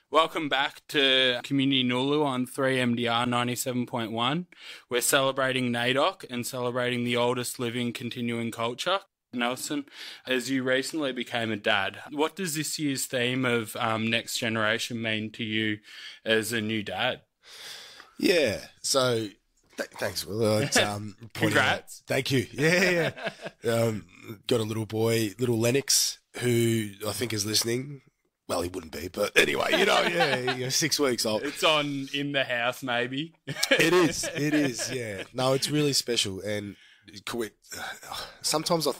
Welcome back to Community Nulu on 3MDR 97.1. We're celebrating NAIDOC and celebrating the oldest living continuing culture. Nelson, as you recently became a dad, what does this year's theme of Next Generation mean to you as a new dad? Yeah, so thanks, Will. Congrats. Thank you. Yeah. Got a little boy, little Lennox, who I think is listening. Well, he wouldn't be, but anyway, yeah, 6 weeks old. It's on in the house, maybe. It is, yeah. No, it's really special, and sometimes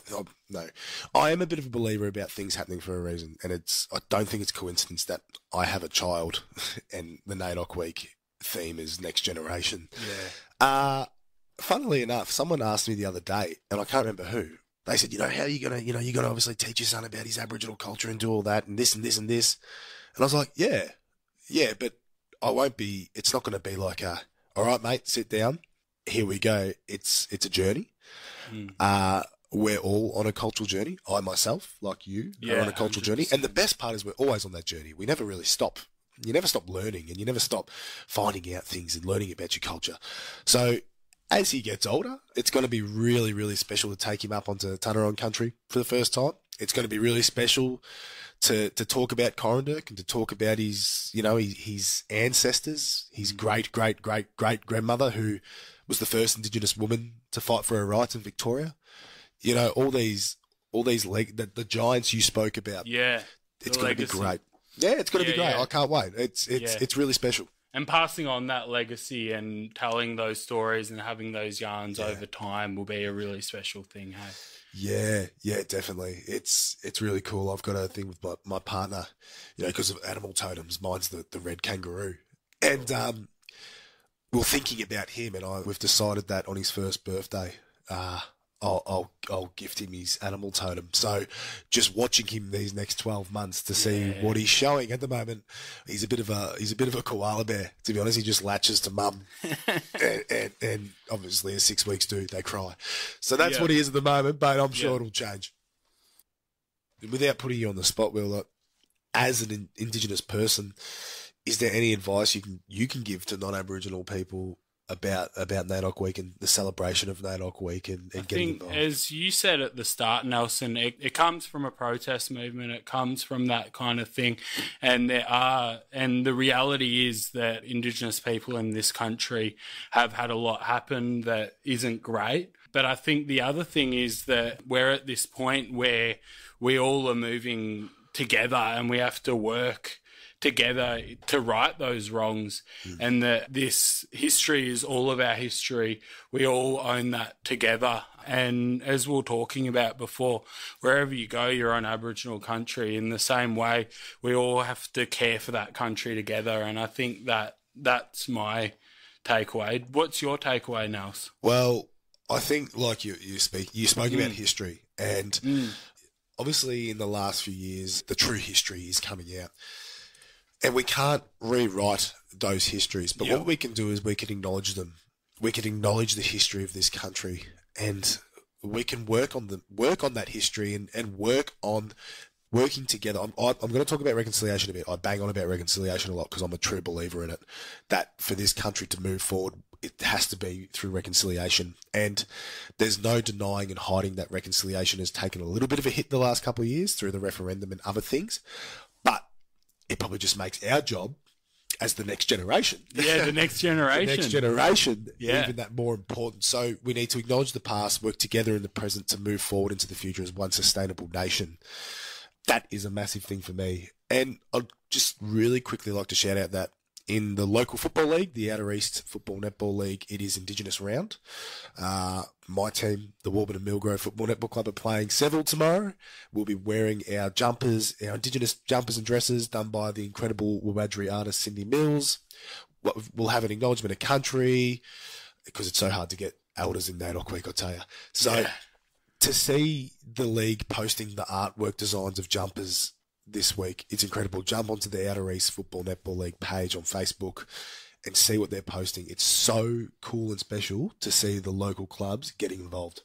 I am a bit of a believer about things happening for a reason, and I don't think it's coincidence that I have a child, and the NAIDOC week theme is Next Generation. Yeah. Funnily enough, someone asked me the other day, and I can't remember who. They said, how are you gonna, you're gonna obviously teach your son about his Aboriginal culture and do all that and this and this and this. And I was like, yeah, but I won't be. It's not going to be like all right, mate, sit down. Here we go. It's a journey. We're all on a cultural journey. I myself, like you, are on a cultural 100%. journey. And the best part is we're always on that journey. We never really stop. You never stop learning, and you never stop finding out things and learning about your culture. So as he gets older, it's going to be really, really special to take him up onto Tanarong country for the first time. It's going to be really special to talk about Corranderk and to talk about his ancestors, his great-great-great-great-grandmother, who was the first Indigenous woman to fight for her rights in Victoria. All these the giants you spoke about. Yeah. It's going to be great. Yeah, it's going to be great. Yeah. I can't wait. It's really special. And passing on that legacy and telling those stories and having those yarns over time will be a really special thing, hey? Yeah, definitely. It's really cool. I've got a thing with my partner, because of animal totems. Mine's the red kangaroo. And we're thinking about him, and we've decided that on his first birthday, I'll gift him his animal totem. So just watching him these next 12 months to see what he's showing at the moment, he's a bit of a koala bear, to be honest. He just latches to mum. and obviously as 6 weeks do, they cry. So that's what he is at the moment, but I'm sure it'll change. Without putting you on the spot, Will, as an Indigenous person, is there any advice you can give to non-Aboriginal people about NAIDOC Week and the celebration of NAIDOC Week and getting involved? As you said at the start, Nelson, it comes from a protest movement. It comes from that kind of thing. And the reality is that Indigenous people in this country have had a lot happen that isn't great. But I think the other thing is that we're at this point where we all are moving together and we have to work together to right those wrongs, and that this history is all of our history. We all own that together. And as we were talking about before, wherever you go, you're on Aboriginal country. In the same way, we all have to care for that country together. And I think that's my takeaway. What's your takeaway, Nels? Well, I think like you spoke about history, and obviously in the last few years, the true history is coming out. And we can't rewrite those histories, but what we can do is we can acknowledge them. We can acknowledge the history of this country, and we can work on that history and work on working together. I'm going to talk about reconciliation a bit. I bang on about reconciliation a lot because I'm a true believer in it, that for this country to move forward, it has to be through reconciliation. And there's no denying and hiding that reconciliation has taken a little bit of a hit the last couple of years through the referendum and other things. But it probably just makes our job as the next generation. Yeah, the next generation. Even that more important. So we need to acknowledge the past, work together in the present to move forward into the future as one sustainable nation. That is a massive thing for me. And I'd just really quickly like to shout out that in the local football league, the Outer East Football Netball League, it is Indigenous round. My team, the Warburton Millgrove Football Netball Club, are playing Seville tomorrow. We'll be wearing our jumpers, our Indigenous jumpers and dresses done by the incredible Wiradjuri artist Cindy Mills. We'll have an acknowledgement of country because it's so hard to get elders in NAIDOC Week, I tell you. So to see the league posting the artwork designs of jumpers this week, it's incredible. Jump onto the Outer East Football Netball League page on Facebook and see what they're posting. It's so cool and special to see the local clubs getting involved.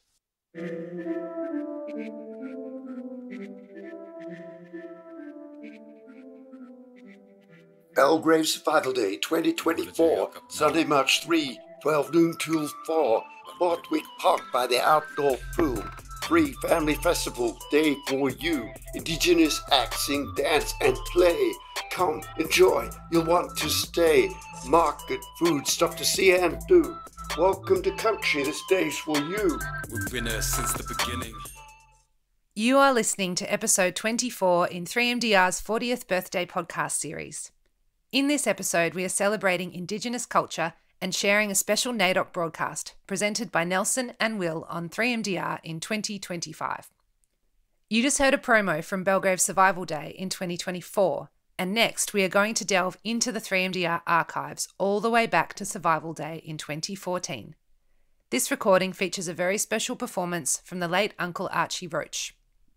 Belgrave Survival Day 2024, Sunday, March 3, 12 noon till 4, Borthwick Park by the outdoor pool. Free family festival day for you. Indigenous acts, sing, dance and play. Come, enjoy, you'll want to stay. Market, food, stuff to see and do. Welcome to country, this day's for you. We've been here since the beginning. You are listening to episode 24 in 3MDR's 40th birthday podcast series. In this episode, we are celebrating Indigenous culture and sharing a special NAIDOC broadcast presented by Nelson and Will on 3MDR in 2025. You just heard a promo from Belgrave Survival Day in 2024, and next we are going to delve into the 3MDR archives all the way back to Survival Day in 2014. This recording features a very special performance from the late Uncle Archie Roach.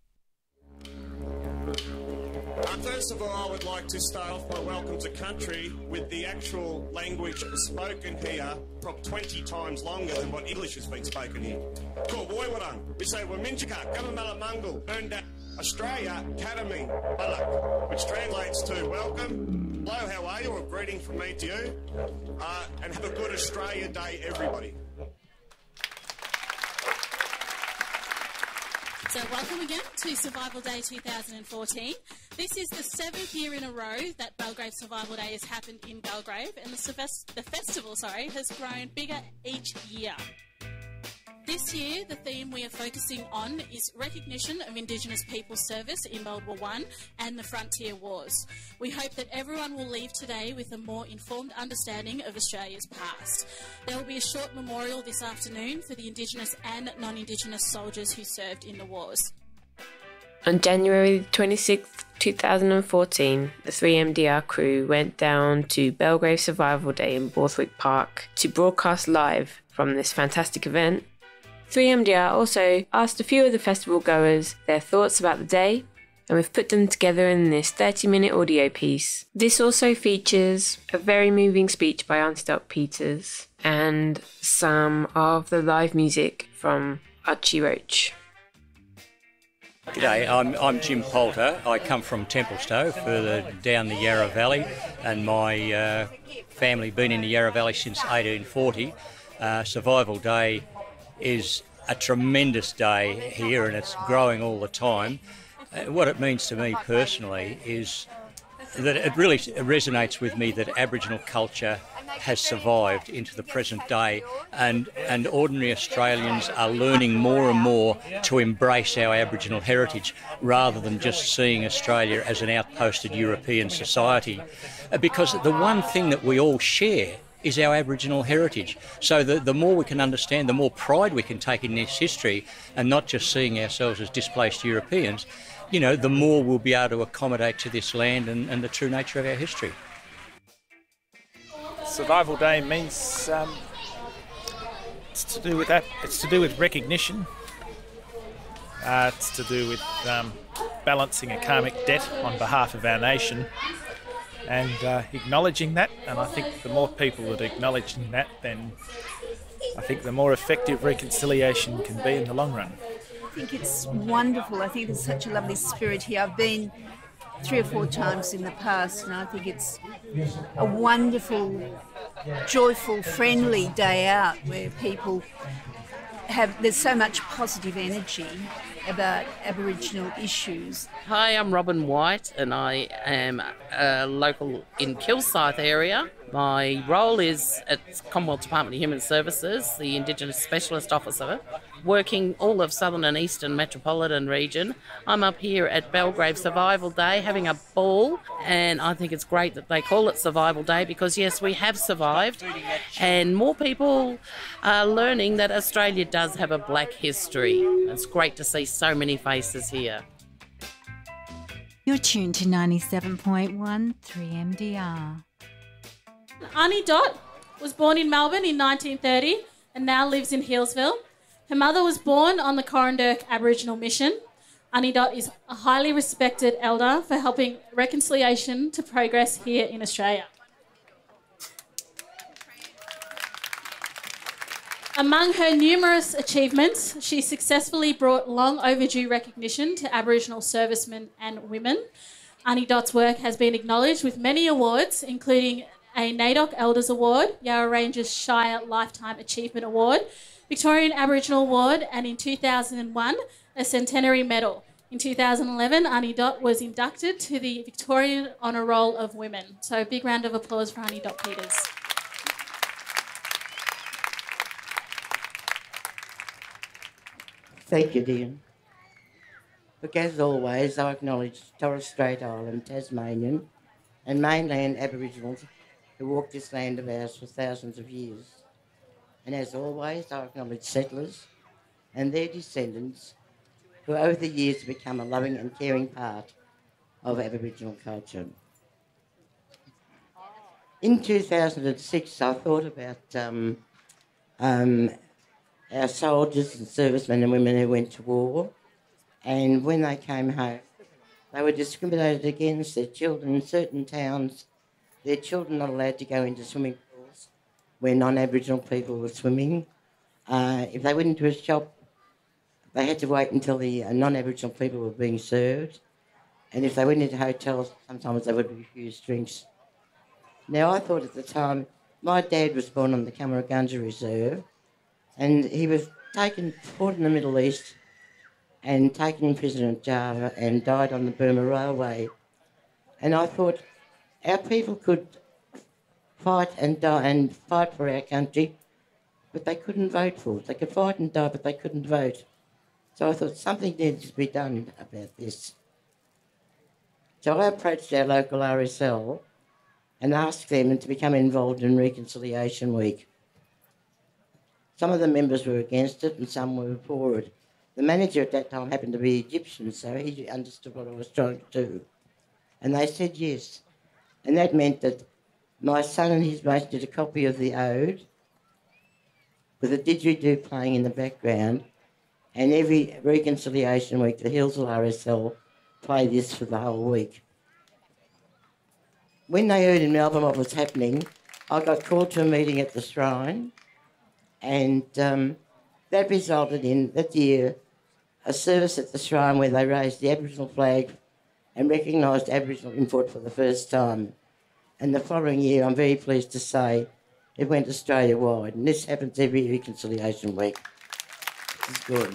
First of all, I would like to start off my welcome to country with the actual language spoken here, probably 20 times longer than what English has been spoken here. Ko Woiwurrung, we say Waminjaka, Kamamala Mangul, Ernda, Australia, Kadaming, Balak, which translates to welcome, hello, how are you, or greeting from me to you, and have a good Australia Day, everybody. So welcome again to Survival Day 2014. This is the 7th year in a row that Belgrave Survival Day has happened in Belgrave, and the festival has grown bigger each year. This year, the theme we are focusing on is recognition of Indigenous people's service in World War I and the Frontier Wars. We hope that everyone will leave today with a more informed understanding of Australia's past. There will be a short memorial this afternoon for the Indigenous and non-Indigenous soldiers who served in the wars. On January 26, 2014, the 3MDR crew went down to Belgrave Survival Day in Borthwick Park to broadcast live from this fantastic event. 3MDR also asked a few of the festival goers their thoughts about the day, and we've put them together in this 30-minute audio piece. This also features a very moving speech by Aunty Dot Peters and some of the live music from Archie Roach. G'day, I'm Jim Poulter. I come from Templestowe, further down the Yarra Valley, and my family been in the Yarra Valley since 1840. Survival Day is a tremendous day here, and it's growing all the time. What it means to me personally is that it really resonates with me that Aboriginal culture has survived into the present day, and ordinary Australians are learning more and more to embrace our Aboriginal heritage rather than just seeing Australia as an outposted European society. Because the one thing that we all share is our Aboriginal heritage. So the more we can understand, the more pride we can take in this history, and not just seeing ourselves as displaced Europeans, you know, the more we'll be able to accommodate to this land and the true nature of our history. Survival Day means it's to do with that. It's to do with recognition. It's to do with balancing a karmic debt on behalf of our nation, and acknowledging that. And I think the more people that acknowledge that, then I think the more effective reconciliation can be in the long run. I think it's wonderful. I think there's such a lovely spirit here. I've been 3 or 4 times in the past, and I think it's a wonderful, joyful, friendly day out where people there's so much positive energy about Aboriginal issues. Hi, I'm Robin White, and I am a local in Kilsyth area. My role is at Commonwealth Department of Human Services, the Indigenous Specialist Officer, working all of Southern and Eastern Metropolitan region. I'm up here at Belgrave Survival Day having a ball, and I think it's great that they call it Survival Day because, yes, we have survived, and more people are learning that Australia does have a black history. It's great to see so many faces here. You're tuned to 97.1 3MDR. Aunty Dot was born in Melbourne in 1930 and now lives in Healesville. Her mother was born on the Corranderk Aboriginal Mission. Aunty Dot is a highly respected elder for helping reconciliation to progress here in Australia. Among her numerous achievements, she successfully brought long overdue recognition to Aboriginal servicemen and women. Auntie Dot's work has been acknowledged with many awards, including a NAIDOC Elders Award, Yarra Ranges Shire Lifetime Achievement Award, Victorian Aboriginal Award, and in 2001, a Centenary Medal. In 2011, Auntie Dot was inducted to the Victorian Honour Roll of Women. So a big round of applause for Auntie Dot Peters. Thank you, Dean. Look, as always, I acknowledge Torres Strait Island, Tasmanian and mainland Aboriginals who walked this land of ours for thousands of years. And as always, I acknowledge settlers and their descendants who over the years have become a loving and caring part of Aboriginal culture. In 2006, I thought about our soldiers and servicemen and women who went to war, and when they came home, they were discriminated against. Their children in certain towns, their children not allowed to go into swimming pools where non-Aboriginal people were swimming. If they went into a shop, they had to wait until the non-Aboriginal people were being served. And if they went into hotels, sometimes they would refuse drinks. Now, I thought at the time, my dad was born on the Kamaraganja Reserve, and he was fought in the Middle East and taken in prison at Java and died on the Burma Railway. And I thought our people could fight and die and fight for our country, but they couldn't vote for it. They could fight and die, but they couldn't vote. So I thought something needed to be done about this. So I approached our local RSL and asked them to become involved in Reconciliation Week. Some of the members were against it and some were for it. The manager at that time happened to be Egyptian, so he understood what I was trying to do. And they said yes. And that meant that my son and his mates did a copy of the Ode with a didgeridoo playing in the background, and every Reconciliation Week, the Hillsville RSL play this for the whole week. When they heard in Melbourne what was happening, I got called to a meeting at the Shrine, and that resulted in, that year, a service at the Shrine where they raised the Aboriginal flag and recognised Aboriginal input for the first time. And the following year, I'm very pleased to say, it went Australia-wide, and this happens every Reconciliation Week. It's good.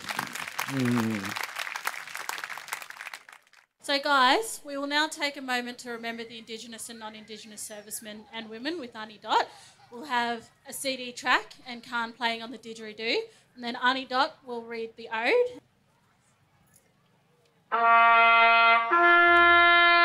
So guys, we will now take a moment to remember the Indigenous and non-Indigenous servicemen and women with Auntie Dot. We'll have a CD track and Khan playing on the didgeridoo, and then Auntie Dot will read the Ode.